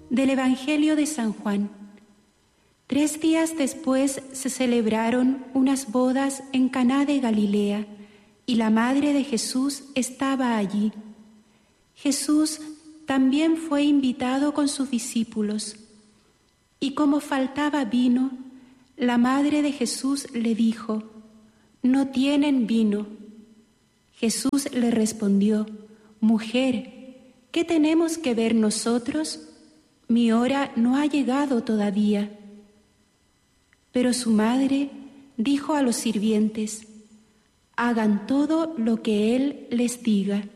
Del Evangelio de San Juan. 3 días después se celebraron unas bodas en Caná de Galilea, y la madre de Jesús estaba allí. Jesús también fue invitado con sus discípulos, y como faltaba vino, la madre de Jesús le dijo: «No tienen vino». Jesús le respondió: «Mujer, ¿qué tenemos que ver nosotros? Mi hora no ha llegado todavía». Pero su madre dijo a los sirvientes: «Hagan todo lo que Él les diga».